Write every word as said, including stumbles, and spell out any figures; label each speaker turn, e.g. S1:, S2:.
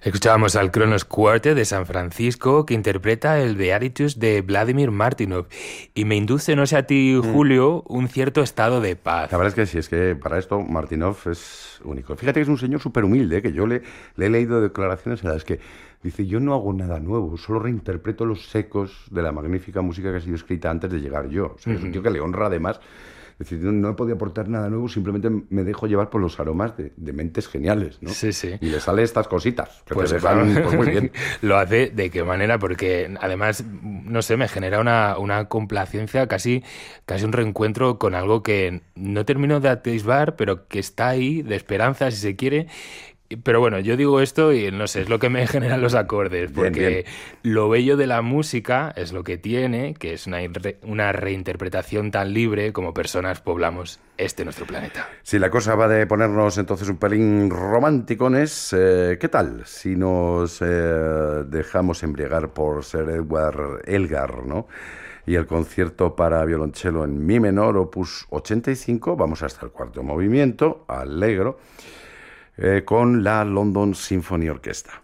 S1: Escuchábamos al Kronos Quartet de San Francisco, que interpreta el Beatitus de Vladimir Martynov, y me induce, no sé a ti, Julio, un cierto estado de paz.
S2: La verdad es que sí, es que para esto Martynov es único. Fíjate que es un señor súper humilde, que yo le, le he leído declaraciones en las que dice: yo no hago nada nuevo, solo reinterpreto los ecos de la magnífica música que ha sido escrita antes de llegar yo. O sea, uh-huh. Es un tío que le honra además. Es decir, no, no he podido aportar nada nuevo, simplemente me dejo llevar por los aromas de, de mentes geniales, ¿no?
S1: Sí, sí.
S2: Y le sale estas cositas, que
S1: pues,
S2: te dejan pues, muy bien.
S1: Lo hace de qué manera, porque además, no sé, me genera una, una complacencia, casi, casi un reencuentro con algo que no termino de atisbar, pero que está ahí, de esperanza, si se quiere. Pero bueno, yo digo esto y no sé, es lo que me generan los acordes, porque bien, bien. Lo bello de la música es lo que tiene, que es una, re, una reinterpretación tan libre como personas poblamos este nuestro planeta.
S2: Si la cosa va de ponernos entonces un pelín romanticones, eh, ¿qué tal si nos eh, dejamos embriagar por Sir Edward Elgar, ¿no? Y el concierto para violonchelo en mi menor, opus ochenta y cinco, vamos hasta el cuarto movimiento, allegro, Eh, con la London Symphony Orchestra.